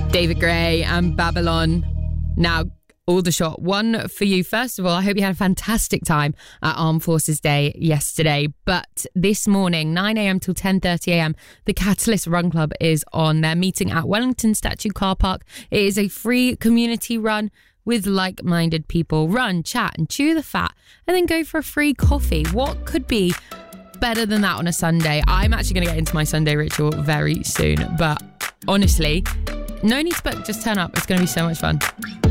David Gray and Babylon. Now, Aldershot, one for you. First of all, I hope you had a fantastic time at Armed Forces Day yesterday. But this morning, 9 a.m. till 10:30 a.m, the Catalyst Run Club is on. They're meeting at Wellington Statue Car Park. It is a free community run with like-minded people. Run, chat and chew the fat and then go for a free coffee. What could be better than that on a Sunday? I'm actually going to get into my Sunday ritual very soon. But honestly, no need to book, just turn up. It's going to be so much fun.